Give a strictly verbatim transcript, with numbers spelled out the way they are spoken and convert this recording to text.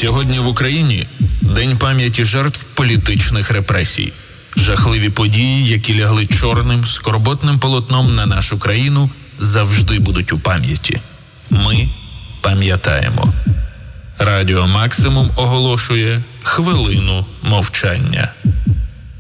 Сьогодні в Україні День пам'яті жертв політичних репресій. Жахливі події, які лягли чорним, скорботним полотном на нашу країну, завжди будуть у пам'яті. Ми пам'ятаємо. Радіо Максимум оголошує хвилину мовчання.